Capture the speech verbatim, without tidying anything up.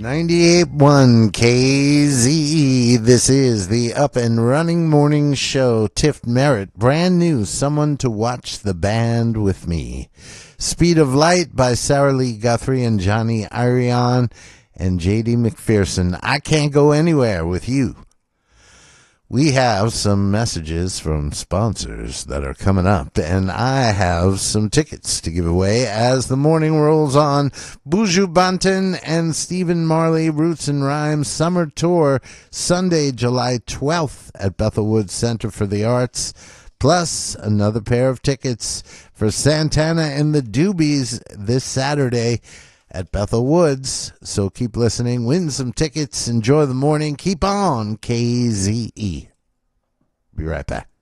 ninety-eight point one K Z E. This is the Up and Running Morning Show. Tiff Merritt, brand new, Someone to Watch the Band with Me. Speed of Light by Sarah Lee Guthrie and Johnny Irion and J D McPherson. I Can't Go Anywhere with You. We have some messages from sponsors that are coming up, and I have some tickets to give away as the morning rolls on. Buju Banton and Stephen Marley Roots and Rhymes Summer Tour, Sunday, July twelfth at Bethel Woods Center for the Arts, plus another pair of tickets for Santana and the Doobies this Saturday at Bethel Woods. So keep listening, win some tickets, enjoy the morning, keep on K Z E. Be right back.